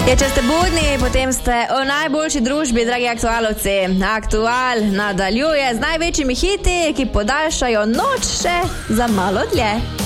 Če ste budni, potem ste v najboljši družbi, dragi aktualovci. Aktual nadaljuje z največjimi hiti, ki podaljšajo noč še za malo dlje.